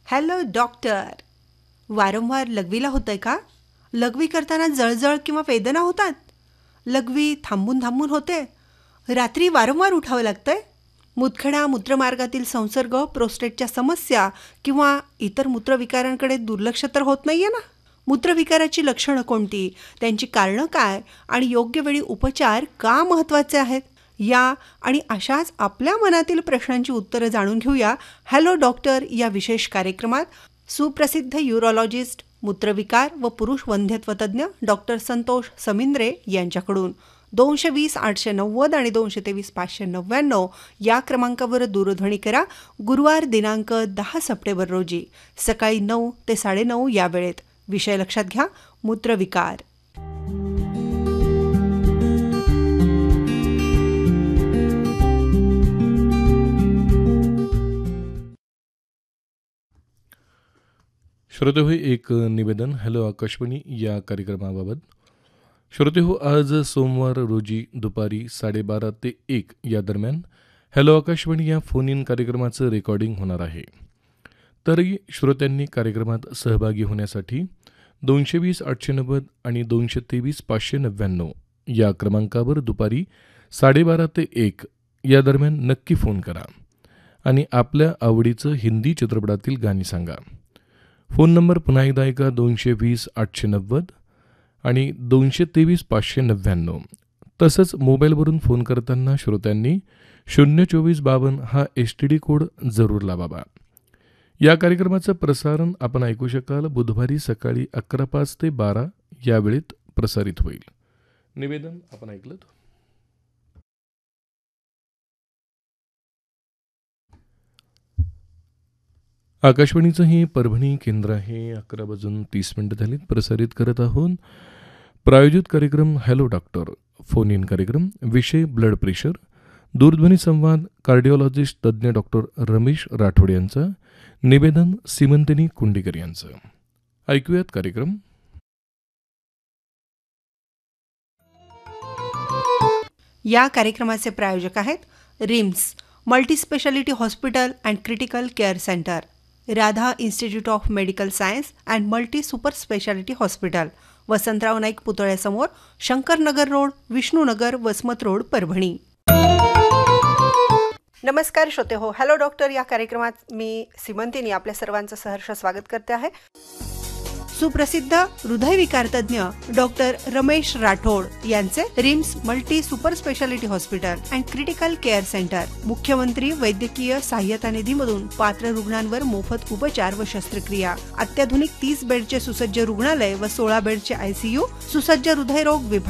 Hello doctor. वारंवार लघवीला होतंय का? लघवी करताना जळजळ किंवा वेदना होतात? लघवी थांबून थांबून होते? रात्री वारंवार उठावं लागतंय? मुतखडा, मूत्रमार्गातील संसर्ग, प्रोस्टेटच्या समस्या किंवा इतर मूत्रविकारांकडे दुर्लक्ष तर होत नाहीये ना? मूत्रविकाराची लक्षणं कोणती, त्यांची कारणं काय आणि योग्य वेळी उपचार का महत्त्वाचे आहेत, या आणि अशाच आपल्या मनातील प्रश्नांची उत्तरं जाणून घेऊया हॅलो डॉक्टर या विशेष कार्यक्रमात. सुप्रसिद्ध युरोलॉजिस्ट, मूत्रविकार व पुरुष वंध्यत्व तज्ज्ञ डॉक्टर संतोष समिंद्रे यांच्याकडून 220-890 आणि 223-599 या क्रमांकावर दूरध्वनी करा. गुरुवार दिनांक 10 सप्टेंबर रोजी सकाळी 9 ते 9:30 या वेळेत. विषय लक्षात घ्या, मूत्रविकार. श्रोतेहो, एक निवेदन हॅलो आकाशवाणी या कार्यक्रमाबाबत. श्रोतेहो, आज सोमवार रोजी दुपारी 12:30 ते 1 या दरम्यान हॅलो आकाशवाणी या फोन इन कार्यक्रमाचं रेकॉर्डिंग होणार आहे. तरी श्रोत्यांनी कार्यक्रमात सहभागी होण्यासाठी 220-890 आणि 223-599 या क्रमांकावर दुपारी 12:30 ते 1 या दरम्यान नक्की फोन करा आणि आपल्या आवडीचं हिंदी चित्रपटातील गाणी सांगा. फोन नंबर पुन्हा एकदा ऐका, 220-890 आणि 223-599. तसंच मोबाईलवरून फोन करताना श्रोत्यांनी 02452 हा STD कोड जरूर लावावा. या कार्यक्रमाचं प्रसारण आपण ऐकू शकाल बुधवारी सकाळी 11:05 ते 12 या वेळेत प्रसारित होईल. निवेदन आपण ऐकलं. आकाशवाणीचं हे परभणी केंद्र आहे. 11:30 झालीत. प्रसारित करत आहोत प्रायोजित कार्यक्रम हॅलो डॉक्टर फोन इन कार्यक्रम. विषय ब्लड प्रेशर. दूरध्वनी संवाद कार्डिओलॉजिस्ट तज्ज्ञ डॉक्टर रमेश राठोड यांचा. निवेदन सीमंतिनी कुंडीकर यांचं. ऐकूयात कार्यक्रम. या कार्यक्रमाचे प्रायोजक आहेत RIMS multispeciality hospital and critical care centre, Radha institute of medical science and multi super speciality hospital, Vasantrao Naik पुतळ्यासमोर, शंकरनगर रोड, विष्णुनगर, वसमत रोड, परभणी. नमस्कार श्रोते हो, हॅलो डॉक्टर या कार्यक्रमात मी सीमंतिनी आपल्या सर्वांचं सहर्ष स्वागत करते आहे. सुप्रसिद्ध हृदयविकार तज्ज्ञ डॉक्टर रमेश राठोड यांचे RIMS multi super speciality hospital and critical care centre, मुख्यमंत्री वैद्यकीय सहाय्यता निधीमधून पात्र रुग्णांवर मोफत उपचार व शस्त्रक्रिया, अत्याधुनिक 30 बेडचे सुसज्ज रुग्णालय व 16 बेडचे ICU, सुसज्ज हृदयरोग विभाग,